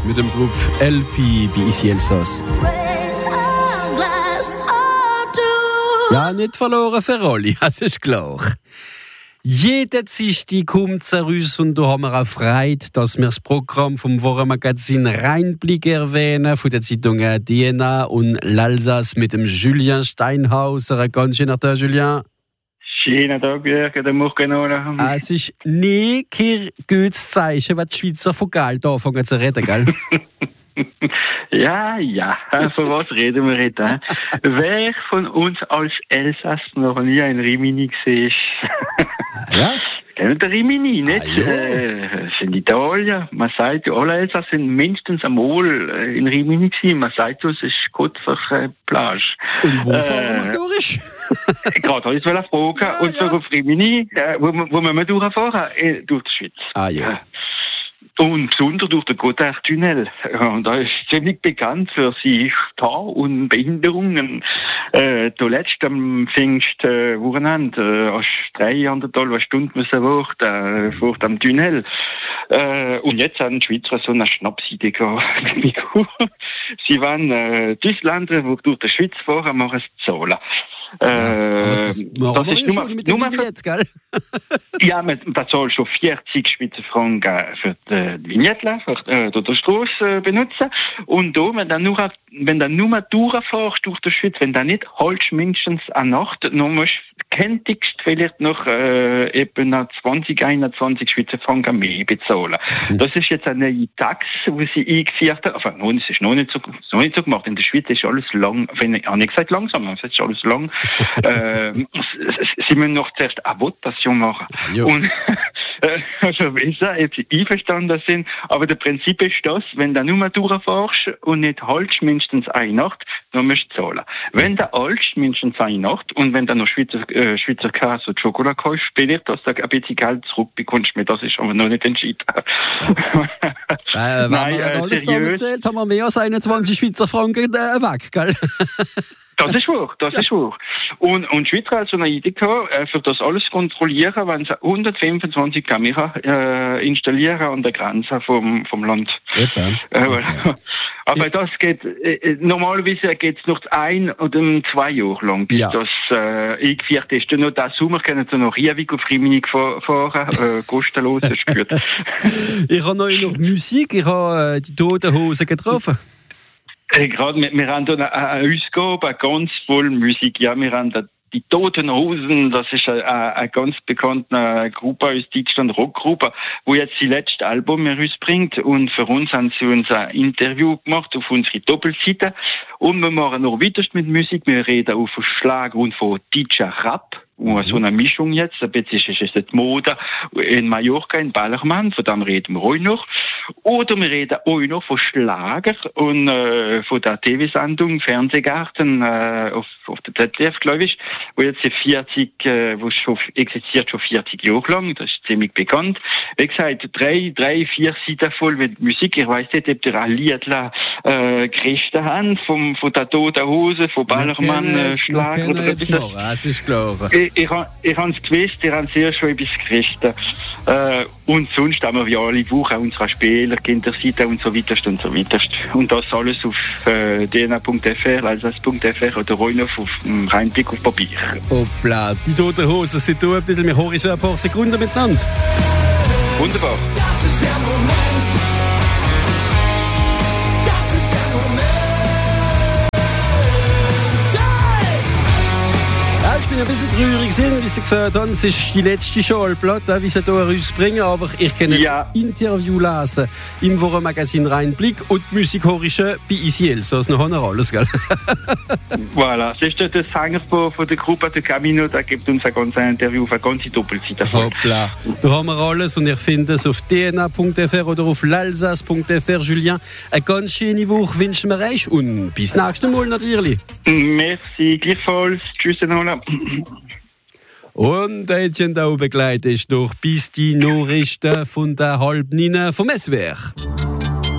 mit dem Group LP bei Ici Elsass. Ja, nicht verloren für alle, das ist klar. Jeder Dienstag kommt es raus und da haben wir auch Freude, dass wir das Programm vom Wochenmagazin Rheinblick erwähnen, von den Zeitungen DNA und l'Alsace mit dem Julien Steinhauser. Ein ganz schöner Tag, Julien. Schönen Tag, guten Morgen. Es ist nie kein gutes Zeichen, wenn die Schweizer von Geld anfangen zu reden, gell? Ja, von was reden wir jetzt? Wer von uns als Elsass noch nie ein Rimini gesehen ist? Ja? Kennen der Rimini, nicht? In Italien, man sagt, alle Elsass sind mindestens einmal in Rimini gewesen. Man sagt, es ist gut für Plage. Und wo fahren wir durch? Gerade habe ich es fragen. Und so auf Rimini, wo müssen wir durchfahren? Durch die Schweiz. Ah ja. Und besonders durch den Gotthardtunnel. Und da ist ziemlich bekannt für seine Stau- und Behinderungen. Zuletzt am Pfingstwochenende hast du 3,5 Stunden müssen warten vor dem Tunnel. Und jetzt haben die Schweizer so eine Schnapsidee gehabt. Sie wollen die Ausländer, die durch die Schweiz fahren, machen es zahlen. Das ist nur jetzt, gell? Ja, man zahlt schon 40 Schweizer Franken für die Vignette, für die Strasse benutzen. Und da, wenn du nur durchfährst durch die Schweiz, wenn du nicht holst, mindestens eine Nacht, dann musst du kenntlichst vielleicht noch etwa 21 Schweizer Franken mehr bezahlen. Das ist jetzt eine neue Taxe, die sie eingeführt haben. Enfin, nun, es ist noch nicht so gemacht. In der Schweiz ist alles lang, ich habe nicht gesagt langsam, es ist alles lang. Sie müssen noch zuerst eine Votation machen. Und also besser, ob sie einverstanden sind. Aber der Prinzip ist das, wenn du nur durchfährst und nicht haltst mindestens eine Nacht, dann musst du zahlen. Wenn du haltst mindestens eine Nacht und wenn du noch Schweizer Käse und Schokolade kaufst, vielleicht, dass du ein bisschen Geld zurückbekommst. Das ist aber noch nicht entschieden. Wenn man alles zusammenzählt, haben wir mehr als 21 Schweizer Franken weg, gell? Das ist wahr. Und die Schweizer hat so eine Idee gehabt, für das alles zu kontrollieren, wenn sie 125 Kameras installieren an der Grenze vom Land. Aber das geht, normalerweise geht es noch 1 oder 2 Jahre lang, bis das eingeführt ist. Und noch diesen Sommer können sie noch Riewig auf Rimini fahren, kostenlos, das ist gut. Ich habe noch Musik, ich habe die Toten Hosen getroffen. Gerade, wir haben hier eine Ausgabe, ganz voll Musik. Ja, wir haben die Toten Hosen, das ist eine ganz bekannte Gruppe aus Deutschland, Rockgruppe, die jetzt ihr letztes Album herausbringt. Und für uns haben sie uns ein Interview gemacht auf unsere Doppelseite. Und wir machen noch weiter mit Musik. Wir reden auch von Schlager und von DJ Rap. So eine Mischung jetzt, ein bisschen ist es die Mode in Mallorca, in Ballermann, von dem reden wir auch noch. Oder wir reden auch noch von Schlager und von der TV-Sendung Fernsehgarten auf der ZDF, glaube ich, wo jetzt wo schon existiert, schon 40 Jahre lang, das ist ziemlich bekannt. Wie gesagt, 3, 4 Seiten voll mit Musik. Ich weiss nicht, ob ihr ein Liedler Christen haben, von der Toten Hose, von Ballermann, Schlager oder etwas. Das ist klar. Ich habe es gewusst, ihr habt sehr schon etwas Christen. Und sonst haben wir wie alle Wochen unsere Spieler, Kinderseite und so weiter und so weiter. Und das alles auf dna.fr, alsace.fr oder auch noch auf dem Rheinblick auf Papier. Hoppla, die Toten Hosen sind da ein bisschen, wir hören schon ein paar Sekunden miteinander. Wunderbar. Das ist der Moment. Das ist der Moment. Ich bin ein bisschen traurig, wie Sie gesagt haben, es ist die letzte Schallplatte, wie Sie hier rausbringen, aber ich kann jetzt Interview lesen im Wochenmagazin Rheinblick und die Musik höre ich bei Ici Elsass, noch haben wir alles, gell? Voilà, das ist der Sänger von der Gruppe der Camino, der gibt uns ein ganzes Interview auf eine ganze Doppelseite. Hoppla, da haben wir alles und ihr findet es auf dna.fr oder auf l'alsace.fr. Julien, eine ganz schöne Woche wünschen wir euch und bis nächstes Mal natürlich. Merci, gleichfalls. Tschüss, Nola. Und Etienne da begleitet ist durch bis die Nachrichten von der 8:30 vom SWR.